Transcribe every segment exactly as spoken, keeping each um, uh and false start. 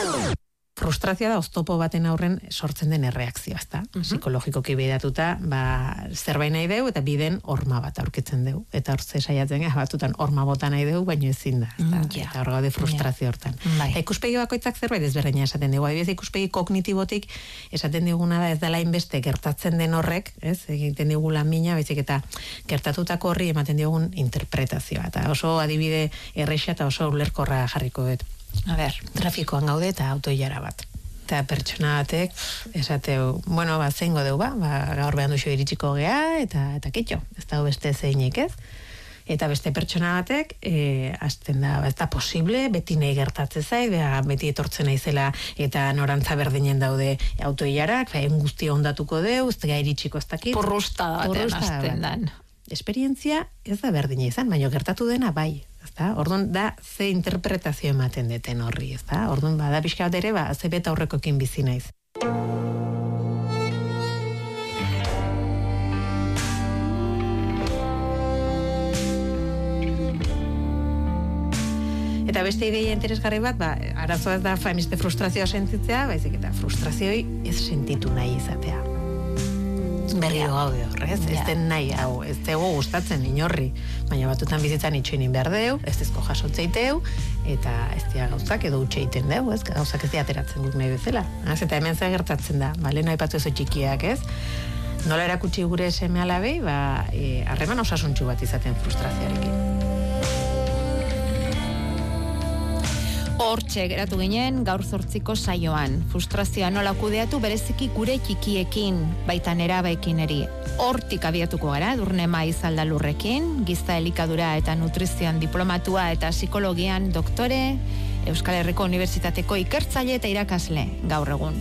Frustrazioa da oztopo baten aurren sortzen den erreakzioa, ezta? Uh-huh. Psikologikoki bidatuta, ba, zerbait nahi deu eta biden horma bat aurkitzen deu. Eta hor ze saiatzen gara, batutan horma bota nahi deu, baino ezin da. Ezta? Mm, yeah. Eta hor gaude frustrazio yeah. hortan. Bai. Eta ikuspegi bakoitzak zerbait ezberdina esaten dugu. Adibidez, ikuspegi kognitibotik esaten diguna da ez dela inbeste gertatzen den horrek, ez? Egiten digu lan mina, baizik eta gertatutako horri ematen digun interpretazioa. Eta oso adibide erreixa eta oso ulerkorra jarriko dut. A ber, trafikoan gaude eta autoilara bat. Eta pertsona batek esateu, bueno, ba, zeingo deu ba, ba gaur behan duxo iritsiko gea, eta eta kitxo, ez da beste zeinik ez. Eta beste pertsona batek, e, azten da, ez da posible, beti nahi gertatzen zait, beha, beti etortzen naizela eta norantza berdinen daude autoilarak, ba, guzti ondatuko deu, ez da iritsiko ez dakit. Porrusta batean azten dan. Esperientzia ez da berdina izan, baina gertatu dena bai. Ezta? Orduan da ze interpretazio ematen deten horri, ezta? Orduan bada pixka bat ere, ba, ze beta aurrekoekin bizi naiz. Eta beste ideia interesgarri bat, ba, arazoa ez da faimiste frustrazioa sentitzea, baizik eta frustrazioi ez sentitu nahi izatea. Berri gaude horrez, ez den nahi hau, ez dugu gustatzen inorri, baina batutan bizitzan itxoinin behar deu, ez dezko jasotzeiteu, eta ez dira gauzak edo utxeiten deu, ez, gauzak ez dira ateratzen guk nahi bezala. Az, eta hemen zer gertatzen da, ba, lehen aipatu ezo txikiak, ez? Nola erakutsi gure seme alabei, ba, e, harreman osasuntxu bat izaten frustrazioarekin. Hortxe geratu ginen gaur zortziko saioan. Frustrazioa nola kudeatu bereziki gure txikiekin, baita nerabeekin eri. Hortik abiatuko gara, Edurne Maiz Aldalurrekin, giza elikadura eta nutrizioan diplomatua eta psikologian doktore, Euskal Herriko Unibertsitateko ikertzaile eta irakasle gaur egun.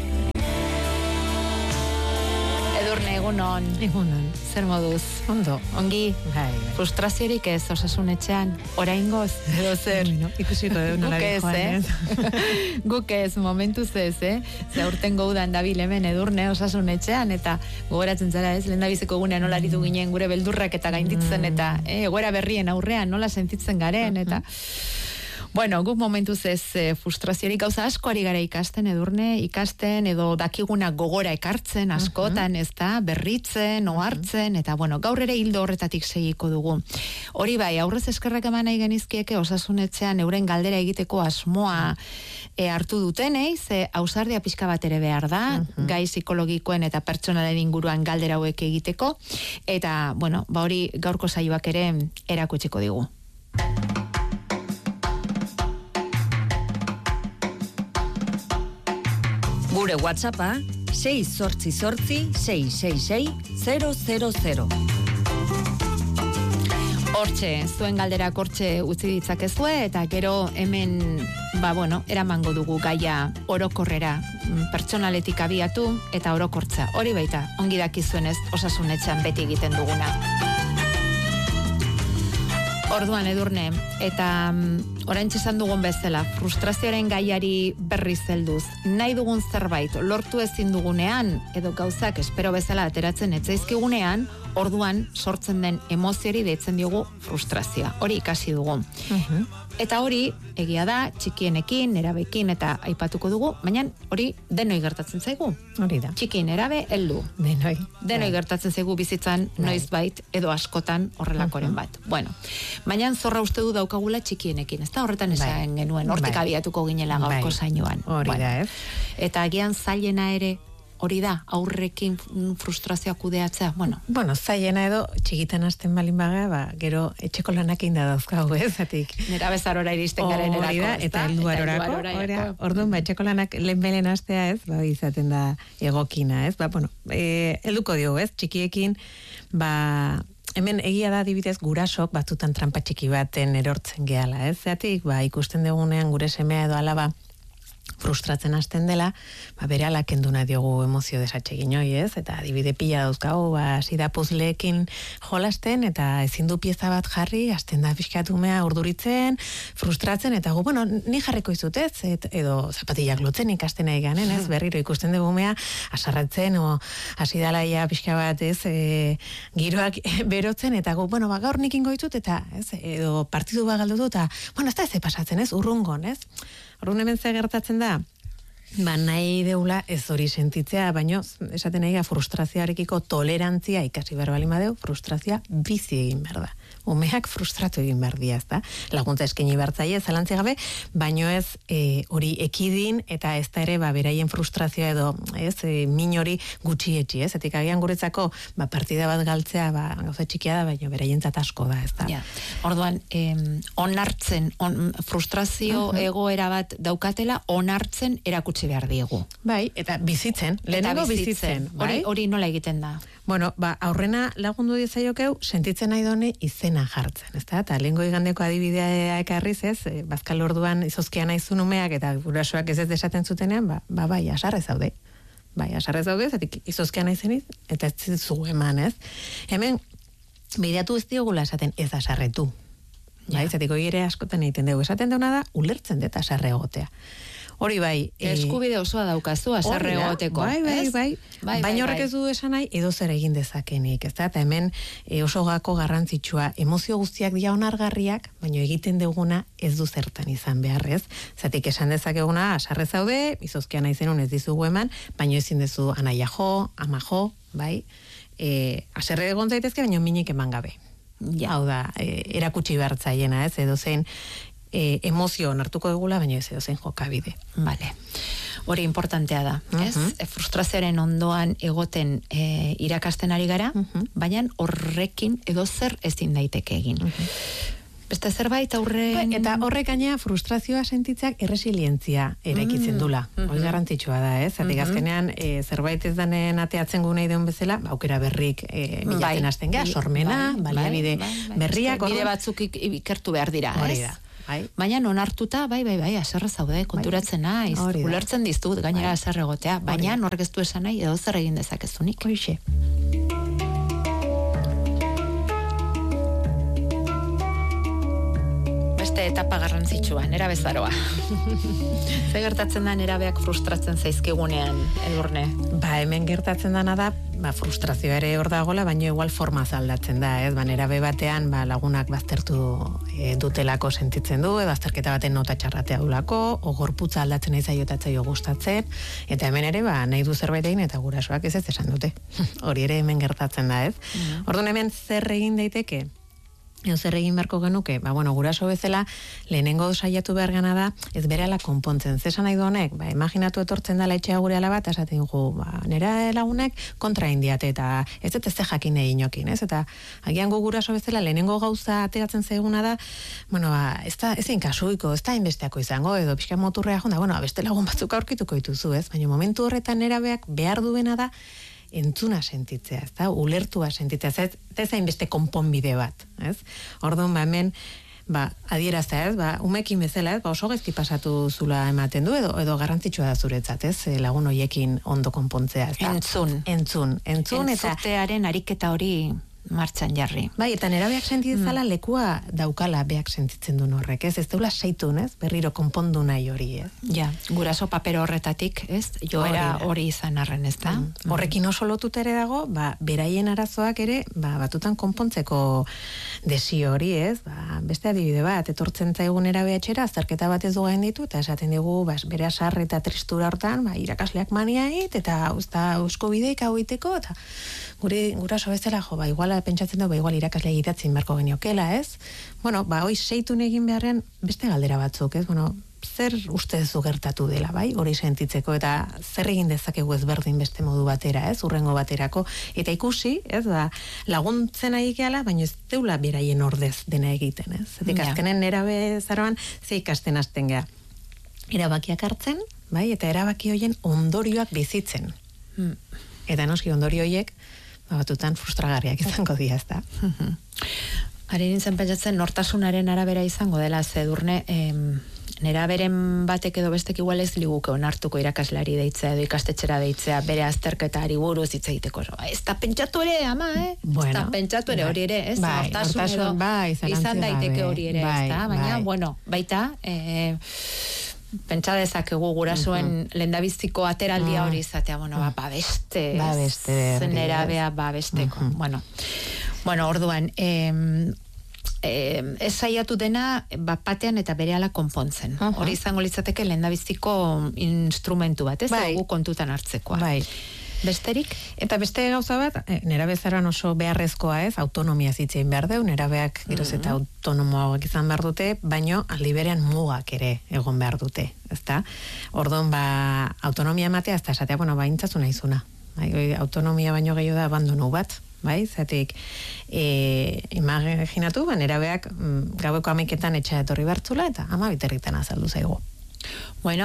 Edurne, egunon. Egunon. Zer moduz? Ondo. Ongi? Bai, bai. Frustraziorik ez osasunetxean, oraingoz, edo zer? Bueno, ikusiko deu nola joan, ez? Guk ez, momentuz ez, eh? Ze aurten gaudan dabil hemen Edurne osasunetxean, eta gogoratzen zara ez, lehen dabizeko egunean nola aritu ginen gure beldurrak eta gainditzen, eta eh, egoera berrien aurrean nola sentitzen garen, eta... Bueno, guk momentuz ez e, frustraziorik gauza asko ari gara ikasten, Edurne, ikasten edo dakiguna gogora ekartzen askotan, ez da, berritzen, ohartzen, eta bueno, gaur ere hildo horretatik segiko dugu. Hori bai, aurrez eskerrak eman nahi genizkieke osasunetxean euren galdera egiteko asmoa e, hartu dutenei, ze ausardia pixka bat ere behar da, uh-huh. gai psikologikoen eta pertsonalen inguruan galdera hauek egiteko, eta, bueno, ba hori gaurko saioak ere erakutsiko digu. Gure WhatsAppa sei zortzi zortzi sei sei sei zero zero zero. Hortxe, zuen galderak hortxe utzi ditzakezue eta gero hemen, ba bueno, eramango dugu gaia orokorrera, pertsonaletik abiatu eta orokortza. Hori baita, ongi dakizuenez osasunetxean beti egiten duguna. Orduan, Edurne, eta um, oraintxe esan dugun bezala, frustrazioaren gaiari berriz helduz, nahi dugun zerbait lortu ezin dugunean, edo gauzak espero bezala ateratzen etzaizkigunean, orduan sortzen den emoziori deitzen diogu frustrazioa. Hori ikasi dugu. Uh-huh. Eta hori, egia da, txikienekin, nerabekin eta aipatuko dugu, baina hori denoi gertatzen zaigu. Hori da. Txiki, nerabe, heldu. Denoi. Denoi gertatzen zaigu bizitzan noizbait edo askotan horrelakoren bat. Uh-huh. Bueno, baina zorra uste du daukagula txikienekin, ez da horretan esan genuen, hortik bai. Abiatuko ginela gaurko bai. Zainuan. Hori bueno. Da, ez? Eta agian zailena ere, hori da, aurrekin frustrazioa kudeatzea, bueno. Bueno, zailena edo, txikitan hasten balin baga, ba, gero etxeko lanak inda dauzkagu, ez, zatik. Nera bezarora iristen garen erako, hori da, eta helduarorako, hori da, orduan, ba, etxeko lanak lehen belen hastea, ez, ba, izaten da egokina, ez, ba, bueno, e, helduko diogu, ez, txikiekin, ba, hemen egia da adibidez gurasok batutan trampa txiki baten erortzen gehala, ez, zatik, ba, ikusten dugunean gure semea edo alaba, frustratzen hasten dela, ba, bere ala kendu nahi diogu emozio desatsegin hoi, ez? Eta adibide pila dauzkagu, ba, hasi da puzleekin jolasten, eta ezin du pieza bat jarri, hasten da pixkatumea urduritzen, frustratzen, eta gu, bueno, ni jarriko izut, ez? Et, edo zapatillak lotzen ikasten nahi ganen, ez? Berriro ikusten dugumea, asarratzen, o hasi dala ia pixka bat, ez? E, giroak berotzen, eta gu, bueno, ba, gaur nikin goitut, eta, ez? Edo partidu bat galdu du, eta, bueno, ez da ez pasatzen, ez? Urrungon, ez? Orduan hemen ze gertatzen da, ba, nahi deula ez hori sentitzea, baino, esaten nahi frustrazioarekiko tolerantzia ikasi behar bali madeu, frustrazioa bizi egin behar da. Umeak frustratu egin behar dia, ez da? Laguntza eskaini bertzaile, zalantzi gabe, baino ez e, hori ekidin, eta ez da ere, ba, beraien frustrazioa edo, ez, e, min hori gutxietxi, ez? Etik agian guretzako, ba, partida bat galtzea, ba, gauza txikia da, baino beraientzat asko da, ez da? Ja. Orduan, em, onartzen, on, frustrazio uh -huh. egoera bat daukatela, onartzen erakutsi behar diegu. Bai, eta bizitzen, lehenengo bizitzen. Hori, bai? hori nola egiten da? Bueno, ba, aurrena lagundu diezaiokeu, sentitzen nahi done izena jartzen, ezta? Eta lehengo igandeko adibidea ekarriz, ez? E, bazkal orduan izozkia naizun umeak eta gurasoak ez ez desaten zutenean, ba, ba bai, asarrez zaude. Bai, asarrez zaude, zatik izozkia naizeniz, eta ez zu eman, ez? Hemen, bideatu ez diogula esaten ez asarretu. Bai, zatik hori ere askotan egiten dugu. Esaten dauna da, ulertzen dut asarre egotea. Hori bai... Eskubide osoa daukazu, asarre egoteko. Bai, bai, bai. bai. Baina horrek ez du esan nahi, edo zer egin dezakenik, ez da? Eta hemen e, oso gako garrantzitsua, emozio guztiak dira onargarriak, baina egiten duguna ez du zertan izan beharrez. Zatik esan dezakeguna, asarre zaude, izozkia nahi zenun ez dizugu eman, baina ezin dezu anaia jo, ama jo, bai? E, aserre egon zaitezke, baina minik eman gabe. Ja. Hau da, e, erakutsi behartzaiena, ez? Edo zen... E, emozio onartuko dugula, baina ez edo zen jokabide. Vale. Hori importantea da, uh-huh. ez? E, frustrazioaren ondoan egoten e, irakasten ari gara, uh-huh. baina horrekin edo zer ezin daiteke egin. Uh-huh. Beste zerbait aurren... Ba, eta horrek gaina frustrazioa sentitzeak erresilientzia eraikitzen dula. Mm, hori garrantzitsua da, ez? Zatik mm-hmm. azkenean e, zerbait ez danen ateatzen gu nahi deun bezala, ba, aukera berrik e, bilatzen hasten geha, sormena, bai, baliabide bai, bai, bai. berriak. Bide batzuk ikertu behar dira, hori ez? da. Bai. Baina onartuta, bai, bai, bai, aserra zaude, konturatzen naiz, bai. ulertzen diztut, gainera bai. aserre egotea, baina nork ez du esan nahi, edo zer egin dezakezunik. Hoxe. Beste etapa garrantzitsua, nera bezaroa. Ze gertatzen da nerabeak frustratzen zaizkigunean, Edurne? Ba, hemen gertatzen dana da, ba, frustrazioa ere hor dagoela, baina igual forma aldatzen da, ez? Ba, nerabe batean, ba, lagunak baztertu e, dutelako sentitzen du, edo azterketa baten nota txarratea dulako, o gorputza aldatzen ez zaiotatzaio gustatzen, eta hemen ere, ba, nahi du zerbait egin, eta gurasoak ez ez esan dute. Hori ere hemen gertatzen da, ez? Mm. Orduan hemen zer egin daiteke? Eo zer egin beharko genuke, ba, bueno, guraso bezala, lehenengo saiatu behar gana da, ez berehala konpontzen. Zesan nahi du honek, ba, imaginatu etortzen dala etxea gure ala bat, esaten gu, ba, nera lagunek kontra indiate, eta ez ez ez jakin egin inokin, ez? Eta agian gu guraso bezala, lehenengo gauza ateratzen zaiguna da, bueno, ba, ez da, ez kasuiko, ez da inbesteako izango, edo pixka moturrea jonda, bueno, beste lagun batzuk aurkituko dituzu, ez? Baina momentu horretan nerabeak behar duena da, entzuna sentitzea, ez da, ulertua sentitzea, ez ez hainbeste konponbide bat, ez? Orduan, ba, hemen, ba, adierazta, ez, ba, umekin bezala, ez, ba, oso gezki pasatu zula ematen du, edo, edo garrantzitsua da zuretzat, ez, lagun hoiekin ondo konpontzea, ez da? Entzun. Entzun, entzun, eta... Entzutearen ariketa hori martxan jarri. Bai, eta nerabeak sentitzala mm. lekua daukala beak sentitzen duen horrek, ez? Ez deula seitun, ez? Berriro konpondu nahi hori, ez? Ja, guraso paper horretatik, ez? Joera hori izan arren, ez da? Mm. Horrekin oso lotut ere dago, ba, beraien arazoak ere, ba, batutan konpontzeko desio hori, ez? Ba, beste adibide bat, etortzen zaigun nerabea etxera, azterketa bat ez du gain ditu, eta esaten dugu, ba, bere asar eta tristura hortan, ba, irakasleak mania hit, eta usta eusko bideik hau iteko, eta gure guraso bezala, jo, ba, igual pentsatzen du, ba, igual irakaslea egitatzen beharko geniokela, ez? Bueno, ba, hoi seitun egin beharren beste galdera batzuk, ez? Bueno, zer uste zu gertatu dela, bai? Hori sentitzeko, eta zer egin dezakegu ezberdin beste modu batera, ez? Urrengo baterako. Eta ikusi, ez? Ba, laguntzen egikeala, baina ez deula beraien ordez dena egiten, ez? Zetik ja. Azkenen nerabe zaroan, ze ikasten hasten geha. Erabakiak hartzen, bai? Eta erabaki hoien ondorioak bizitzen. Hmm. Eta noski ondorio hoiek, batutan frustragarriak izango dira, ez da. Ari nintzen pentsatzen, nortasunaren arabera izango dela, ze Edurne, em, nera beren batek edo bestek igual ez liguke onartuko irakaslari deitzea edo ikastetxera deitzea bere azterketari buruz hitz egiteko. Ez da pentsatu ere, ama, eh? Bueno, ez da pentsatu ere hori ere, ez? Bai, nortasun edo bai, izan daiteke hori ere, bai, ez da? Baina, bai. bueno, baita, eh, pentsa dezakegu gurasoen uh-huh. lehendabiziko ateraldia hori izatea, bueno, ba, ba beste, ba beste, zenera bea ba besteko. Uh-huh. Bueno, bueno, orduan, em, eh, ez saiatu dena bat batean eta berehala konpontzen. Uh-huh. Hori izango litzateke lehendabiziko instrumentu bat, ez bai. dugu kontutan hartzekoa. Bai. Besterik? Eta beste gauza bat, nerabe zaran oso beharrezkoa ez, autonomia zitzein behar deu, nerabeak geroz eta autonomoagoak izan behar dute, baino aldi berean mugak ere egon behar dute, ezta? Orduan, ba, autonomia ematea, ez da esatea, bueno, ba, intzazu nahizuna. Bai, autonomia baino gehiago da abandonu bat, bai, zatik, e, imaginatu, ba, nerabeak mm, gaueko amaiketan etxa etorri bertzula, eta ama biterritan azaldu zaigu. Bueno,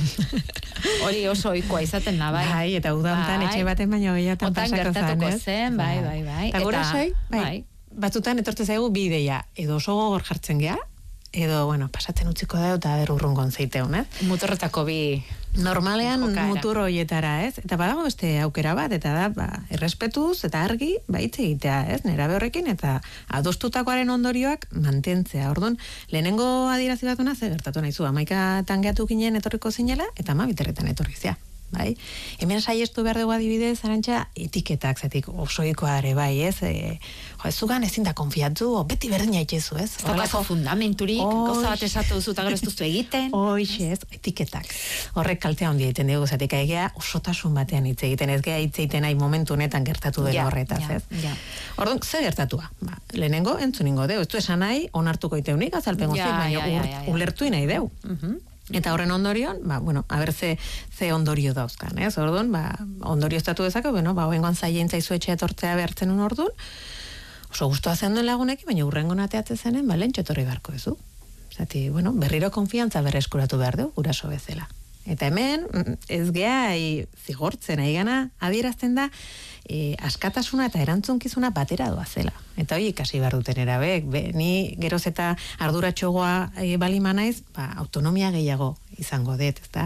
hori oso ohikoa izaten da, bai. Bai, eta uda hontan bai. etxe baten baino gehiatan Otan pasako gertatuko zan, ez? zen, bai, bai, bai. Eta gura sai, bai, bai. batzutan etortze zaigu bi ideia, edo oso gogor jartzen gea, edo, bueno, pasatzen utziko da, eta berurrungon zeiteun, ez? Muturretako bi... Normalean jokaera. mutur hoietara, ez? Eta badago beste aukera bat, eta da, ba, errespetuz eta argi, ba, hitz egitea, ez? Nerabe horrekin, eta adostutakoaren ondorioak mantentzea. Orduan, lehenengo adierazi batuna ze gertatu nahizu, amaikatan geatu ginen etorriko zinela, eta ama biterretan etorri zea. Bai? Hemen saiestu behar dugu adibidez, Arantxa, etiketak, zetik osoikoa ere bai, ez? E, jo, ez zugan ezin da konfiatu, o beti berdina itxezu, ez? Ez daukazu fundamenturik, gauza bat Oix. esatu duzu eta gero ez duzu egiten. Hoixe, ez, etiketak. Horrek kaltea handia egiten dugu, zatik aigea osotasun batean hitz egiten, ez gea hitz egiten nahi momentu honetan gertatu den Ja, horretaz, ja, ez? ja. Orduan, ze gertatua? Ba, lehenengo entzuningo deu, ez du esan nahi, onartuko iteunik, azalpen Ja, guzti, baina ja, ja, ur- ja, ja. ulertu nahi deu. Eta horren ondorion, ba, bueno, a ber ze, ze ondorio dauzkan, ez? Orduan, ba, ondorio estatu dezake, bueno, ba, hoengoan zaien zaizu etxe etortzea behartzen un orduan, oso gustoa zen duen lagunekin, baina urrengo nateatze zenen, ba, lehen txetorri beharko ezu. Zati, bueno, berriro konfiantza berreskuratu behar du, guraso bezala. Eta hemen, ez gea i, zigortzen, nahi gana, adierazten da, e, askatasuna eta erantzunkizuna batera doa zela. Eta hori ikasi behar duten erabek, be, ni geroz eta arduratxogoa e, balima naiz, ba, autonomia gehiago izango dut, ezta?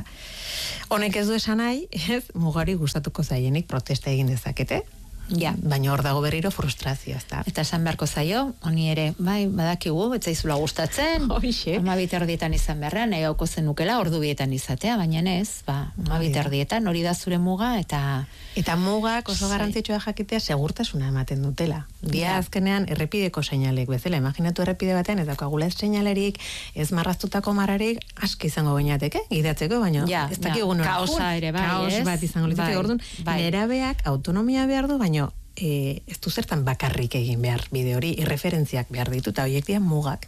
Honek ez du esan nahi, ez, mugari gustatuko zaienik protesta egin dezakete, Ja. baina hor dago berriro frustrazio, ezta? Eta esan beharko zaio, honi ere, bai, badakigu, etzaizula gustatzen, Hoixe. ama biterdietan izan beharrean, nahi gauko zenukela, ordu bietan izatea, baina ez, ba, ama Hori da. biterdietan, hori da zure muga, eta... Eta mugak oso Zai. garrantzitsua jakitea segurtasuna ematen dutela. Dia Ja. azkenean errepideko seinalek bezala, imaginatu errepide batean ez daukagula ez seinalerik, ez marraztutako mararik, aski izango bainateke, gidatzeko, baina Ja, ez ja. dakigu nora Kaosa joan. ere bai, Kaos ez? bat izango litzateke, Bai, orduan, bai. nerabeak autonomia behar du, baina e, ez du zertan bakarrik egin behar bide hori, irreferentziak behar ditu, eta horiek dira mugak.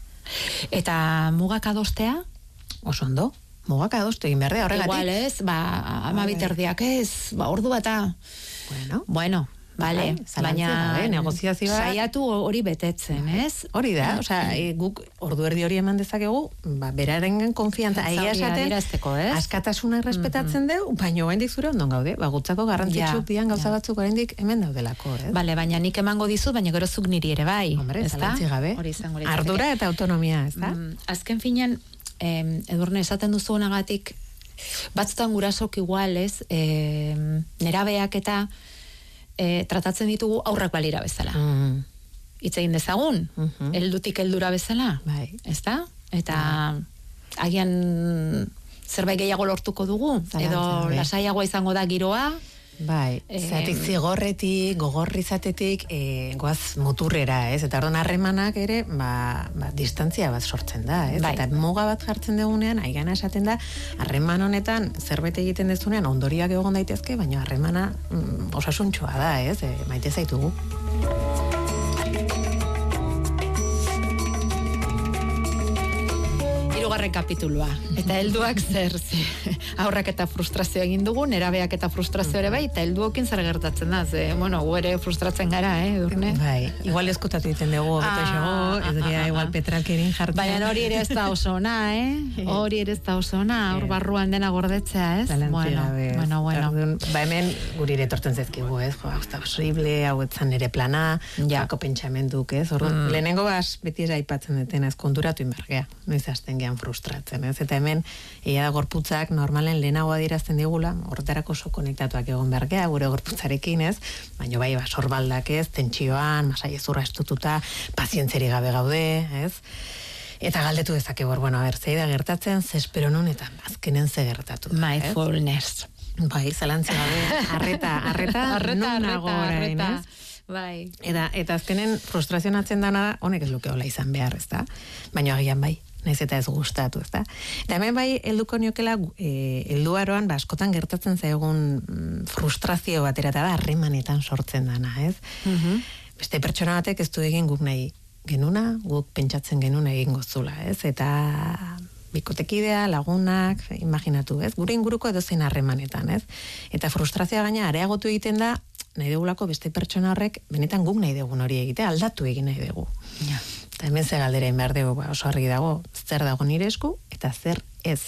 Eta mugak adostea? Oso ondo, mugak adostu egin behar da, horregatik. Igual ez, ba, ama Bai. biterdiak ez, ba, ordu bata. Bueno, Bueno, vale, Bai, zalantza baina gabe, negoziazioak- saiatu hori betetzen, ez? hori da, osea, e, guk ordu erdi hori eman dezakegu, ba, beraren konfiantza, Zauri egia esaten, adierazteko, ez? askatasuna errespetatzen deu, baina oraindik zure ondon gaude, ba, gutzako garrantzitsuk Ja, dian gauza ja. batzuk oraindik hemen daudelako, ez? Bale, baina nik emango dizut, baina gero zuk niri ere bai. Hombre, ezta? zalantzi gabe, Hori izango litzateke. ardura eta autonomia, ez da? Mm, azken finean, em, Edurne, esaten duzu honagatik, batzutan gurasok igual, ez, em, nerabeak eta e, tratatzen ditugu aurrak balira bezala. Mm, Hitz egin dezagun, Mhm. heldutik heldura bezala, bai. ezta? Eta agian zerbait gehiago lortuko dugu, Zalantza edo gabe. lasaiagoa izango da giroa, Bai, Em, zatik zigorretik, gogorrizatetik, e, goaz muturrera, ez? Eta orduan harremanak ere, ba, ba, distantzia bat sortzen da, ez? Bai. Eta muga bat jartzen dugunean, aigana esaten da, harreman honetan zerbait egiten dezunean ondorioak egon daitezke, baina harremana mm, osasuntxoa da, ez? E, maite zaitugu. hirugarren kapitulua. Eta helduak zer, ze, aurrak eta frustrazio egin dugu, nerabeak eta frustrazio ere bai, eta helduokin zer gertatzen da, ze, bueno, gu ere frustratzen gara, eh, Edurne? Bai, igual eskutatu egiten dugu, beto Ah, xogo, ez ah, dira ah, igual ah. petralkerin jartzen. Baina hori ere ez da oso ona, eh? Hori ere ez da oso ona, hor barruan dena gordetzea, ez? Zalantzi Bueno, gabe, ez. bueno, bueno. Orduan, ba hemen guri ere etortzen zezkigu, ez? Jo, hau ez da posible, hau etzan ere plana, Ja. jako pentsamenduk, ez? Orduan, lehenengo bas, beti ez aipatzen duten, ez konturatu inbergea, noiz hasten gean frustratzen, ez? Eta hemen, egia da gorputzak normalen lehenago adirazten digula, horretarako oso konektatuak egon bergea, gure gorputzarekin, ez? Baina bai, ba, sorbaldak, ez? Tentsioan, masaiezurra estututa, pazientzeri gabe gaude, ez? Eta galdetu dezakegu, bueno, a ber, zei da gertatzen, ze espero nun, eta azkenen ze gertatu da, ez? Mindfulness. Bai, zalantzi gabe, arreta, arreta, Arreta, non arreta, nago orain, arreta. ez? Bai. Eta, eta azkenen frustrazionatzen dana da, honek ez luke hola izan behar, ez da? Baina agian bai, naiz eta ez gustatu, ez da? Eta hemen bai, helduko niokela, e, helduaroan, ba, askotan gertatzen zaigun mm, frustrazio batera, eta da, harremanetan sortzen dana, ez? Mhm. Beste pertsona batek ez du egin guk nahi genuna, guk pentsatzen genuna egin gozula, ez? Eta bikotekidea, lagunak, imaginatu, ez? Gure inguruko edozein harremanetan, ez? Eta frustrazioa gaina areagotu egiten da, nahi dugulako beste pertsona horrek, benetan guk nahi dugun hori egitea, aldatu egin nahi dugu. Ja. Eta hemen ze galdera behar dugu, ba, oso argi dago, zer dago nire esku, eta zer ez.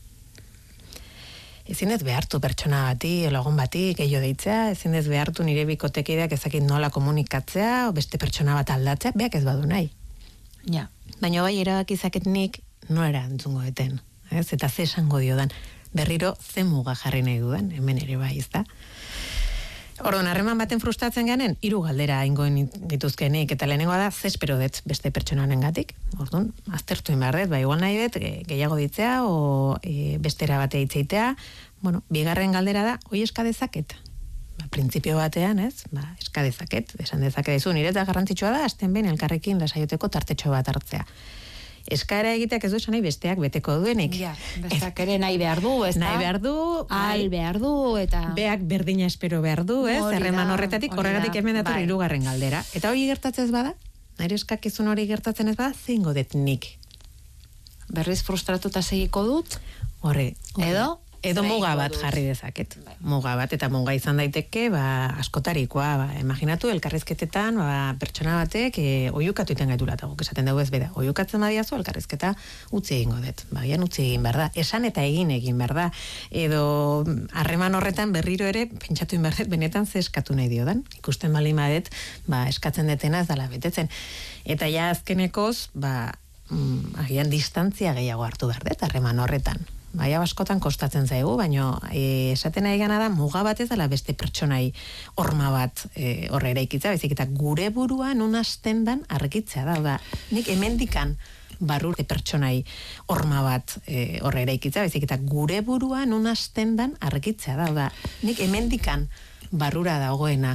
Ezin ez behartu pertsona bati, lagun bati, gehiago deitzea, ezin ez behartu nire bikotekideak ezakit nola komunikatzea, o beste pertsona bat aldatzea, beak ez badu nahi. Ja. Baina bai erabakizaket nik nola entzungo eten, ez? Eta ze esango diodan, berriro ze muga jarri nahi dudan, hemen ere bai, ez da? Orduan, harreman baten frustratzen ganen, hiru galdera ingoen dituzkenik, eta lehenengoa da, ze espero dut beste pertsonaren gatik. Orduan, aztertu inbar dut, ba, igual nahi dut, e, gehiago ditzea, o e, bestera batea itzeitea. Bueno, bigarren galdera da, hoi eska dezaket. Ba, printzipio batean, ez? Ba, eska dezaket, esan dezakezu, nire eta garrantzitsua da, hasten behin elkarrekin lasaioteko tartetxo bat hartzea. Eskaera egiteak ez du esan nahi besteak beteko duenik. Ja, besteak ere nahi behar du, ez da? Nahi behar du, Al behar du, eta... beak berdina espero behar du, ez? Hori da, Harreman horretatik, hori horregatik da, hemen dator bai. hirugarren galdera. Eta hori gertatzen ez bada, nire eskakizun hori gertatzen ez bada, zein godet nik. Berriz frustratuta segiko dut, Horre, horre. edo? Edo Zein muga bat moduz? jarri dezaket. Muga bat, eta muga izan daiteke, ba, askotarikoa, ba, imaginatu, elkarrizketetan, ba, pertsona batek, e, oiukatu iten gaitula, eta guk esaten dugu ez beda, oiukatzen badiazu, elkarrizketa utzi egingo dut, ba, gian utzi egin behar da, esan eta egin egin behar da, edo harreman horretan berriro ere, pentsatu egin behar dut, benetan ze eskatu nahi diodan, ikusten bali madet, ba, eskatzen detena ez dala betetzen. Eta ja azkenekoz, ba, mm, agian distantzia gehiago hartu behar dut, harreman horretan. Baina askotan kostatzen zaigu, baina e, esaten nahi gana da, muga bat ez dela beste pertsonai horma bat e, horre eraikitza, baizik eta gure buruan unasten dan argitzea da, da, nik hemendikan barrur pertsonai horma bat e, horre eraikitza, baizik eta gure buruan unasten dan argitzea da, da, nik hemendikan barrura dagoena